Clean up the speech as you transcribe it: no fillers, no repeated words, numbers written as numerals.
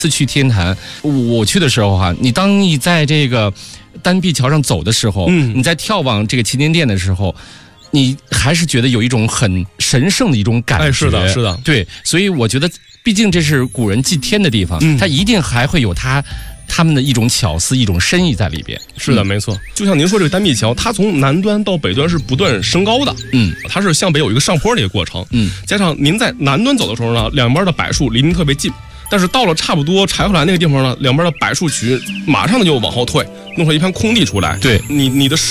次去天坛，我去的时候哈，当你在这个单臂桥上走的时候，你在眺望这个祈年殿的时候，你还是觉得有一种很神圣的一种感觉。 是的，是的， 对，所以我觉得，毕竟这是古人祭天的地方，它一定还会有他们的一种巧思、一种深意在里边。 是的，没错。就像您说这个单臂桥，它从南端到北端是不断升高的，它是向北有一个上坡的一个过程，加上您在南端走的时候呢，两边的柏树离您特别近。但是到了差不多柴胡栏那个地方呢，两边的柏树群马上就往后退，弄出一片空地出来。 对， 你的